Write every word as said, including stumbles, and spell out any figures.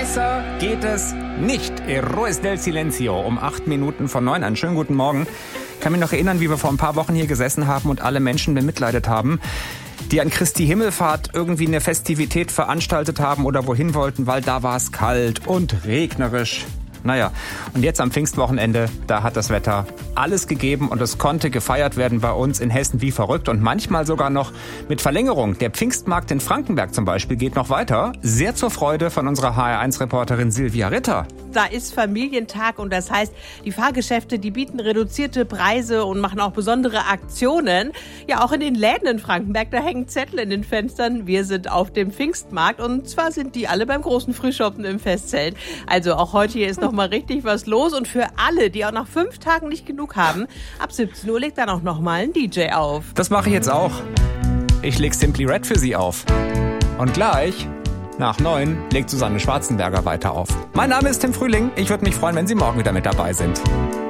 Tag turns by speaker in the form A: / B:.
A: Besser geht es nicht. Eroes del Silencio um acht Minuten vor neun. Einen schönen guten Morgen. Ich kann mich noch erinnern, wie wir vor ein paar Wochen hier gesessen haben und alle Menschen bemitleidet haben, die an Christi Himmelfahrt irgendwie eine Festivität veranstaltet haben oder wohin wollten, weil da war es kalt und regnerisch. Naja, und jetzt am Pfingstwochenende, da hat das Wetter alles gegeben und es konnte gefeiert werden bei uns in Hessen wie verrückt und manchmal sogar noch mit Verlängerung. Der Pfingstmarkt in Frankenberg zum Beispiel geht noch weiter. Sehr zur Freude von unserer H R eins Reporterin Silvia Ritter.
B: Da ist Familientag und das heißt, die Fahrgeschäfte, die bieten reduzierte Preise und machen auch besondere Aktionen. Ja, auch in den Läden in Frankenberg, da hängen Zettel in den Fenstern. Wir sind auf dem Pfingstmarkt und zwar sind die alle beim großen Frühschoppen im Festzelt. Also auch heute hier ist noch mal richtig was los und für alle, die auch nach fünf Tagen nicht genug haben, ab siebzehn Uhr legt dann auch noch mal ein D J auf.
A: Das mache ich jetzt auch. Ich leg Simply Red für Sie auf. Und gleich nach neun legt Susanne Schwarzenberger weiter auf. Mein Name ist Tim Frühling. Ich würde mich freuen, wenn Sie morgen wieder mit dabei sind.